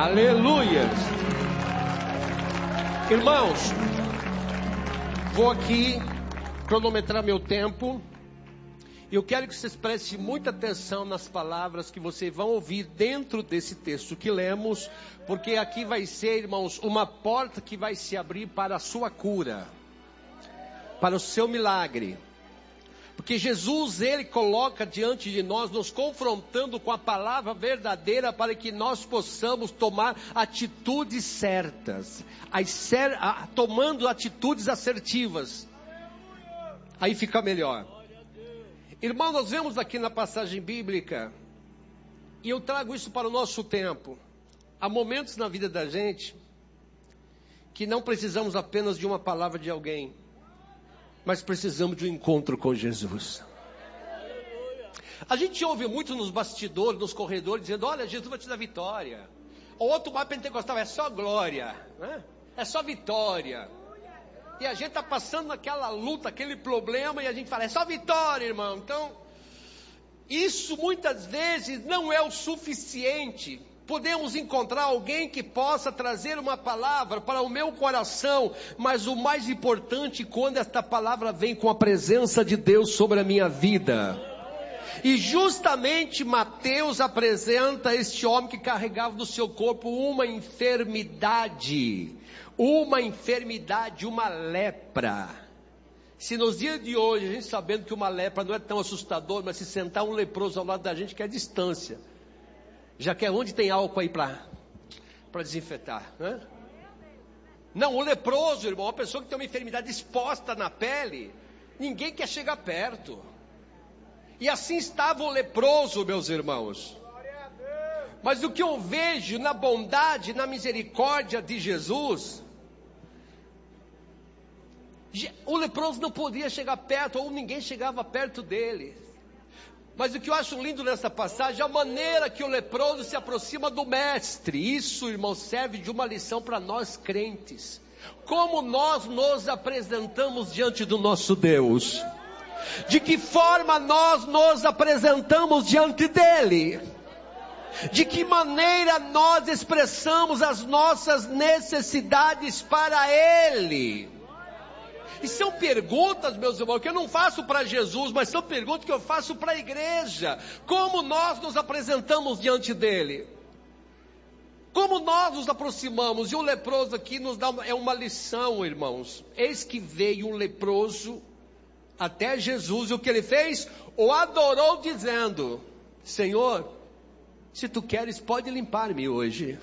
Aleluia. Irmãos, vou aqui cronometrar meu tempo. Eu quero que vocês prestem muita atenção nas palavras que vocês vão ouvir dentro desse texto que lemos, porque aqui vai ser, irmãos, uma porta que vai se abrir para a sua cura, para o seu milagre. Porque Jesus, Ele coloca diante de nós, nos confrontando com a palavra verdadeira, para que nós possamos tomar atitudes certas, tomando atitudes assertivas. Aí fica melhor. Irmão, nós vemos aqui na passagem bíblica, e eu trago isso para o nosso tempo. Há momentos na vida da gente, que não precisamos apenas de uma palavra de alguém, mas precisamos de um encontro com Jesus. A gente ouve muito nos bastidores, nos corredores, dizendo: olha, Jesus vai te dar vitória. O outro mais pentecostal: é só glória, né? É só vitória. E a gente está passando naquela luta, aquele problema, e a gente fala: é só vitória, irmão. Então, isso muitas vezes não é o suficiente. Podemos encontrar alguém que possa trazer uma palavra para o meu coração, mas o mais importante, quando esta palavra vem com a presença de Deus sobre a minha vida. E justamente Mateus apresenta este homem que carregava no seu corpo uma enfermidade, uma lepra. Se nos dias de hoje, a gente sabendo que uma lepra não é tão assustador, mas se sentar um leproso ao lado da gente, que é a distância, já que é onde tem álcool aí para desinfetar, né? Não, o leproso, irmão, uma pessoa que tem uma enfermidade exposta na pele, ninguém quer chegar perto. E assim estava o leproso, meus irmãos. Mas o que eu vejo na bondade, na misericórdia de Jesus, o leproso não podia chegar perto, ou ninguém chegava perto dele. Mas o que eu acho lindo nessa passagem é a maneira que o leproso se aproxima do mestre. Isso, irmão, serve de uma lição para nós crentes. Como nós nos apresentamos diante do nosso Deus. De que forma nós nos apresentamos diante dele. De que maneira nós expressamos as nossas necessidades para ele. E são perguntas, meus irmãos, que eu não faço para Jesus, mas são perguntas que eu faço para a igreja. Como nós nos apresentamos diante dele? Como nós nos aproximamos? E o leproso aqui nos dá uma lição, irmãos. Eis que veio um leproso até Jesus, e o que ele fez? O adorou dizendo: Senhor, se tu queres, pode limpar-me hoje.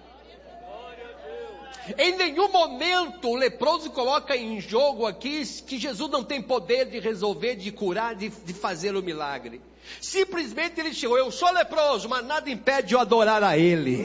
Em nenhum momento o leproso coloca em jogo aqui que Jesus não tem poder de resolver, de curar, de fazer o milagre. Simplesmente ele chegou: eu sou leproso, mas nada impede de eu adorar a ele.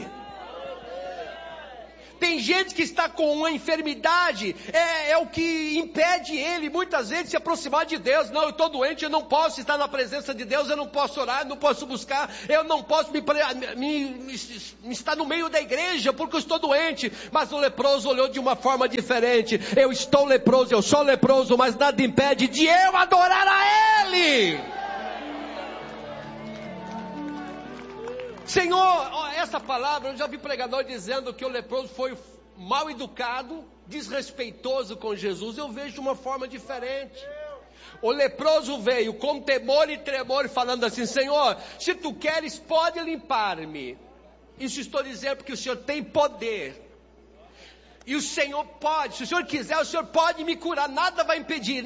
Tem gente que está com uma enfermidade, é o que impede ele muitas vezes de se aproximar de Deus. Não, eu estou doente, eu não posso estar na presença de Deus, eu não posso orar, eu não posso buscar, eu não posso estar no meio da igreja porque eu estou doente. Mas o leproso olhou de uma forma diferente: eu estou leproso, eu sou leproso, mas nada impede de eu adorar a ele. Senhor, essa palavra, eu já vi pregador dizendo que o leproso foi mal educado, desrespeitoso com Jesus. Eu vejo de uma forma diferente. O leproso veio com temor e tremor, falando assim: Senhor, se tu queres, pode limpar-me. Isso estou dizendo porque o Senhor tem poder. E o Senhor pode, se o Senhor quiser, o Senhor pode me curar, nada vai impedir.